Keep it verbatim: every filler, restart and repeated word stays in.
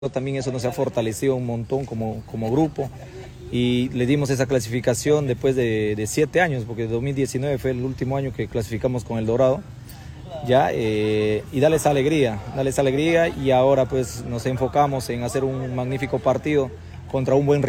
También eso nos ha fortalecido un montón como, como grupo y le dimos esa clasificación después de, de siete años, porque dos mil diecinueve fue el último año que clasificamos con el Dorado, ya, eh, y darles alegría, darles alegría y ahora pues nos enfocamos en hacer un magnífico partido contra un buen rival.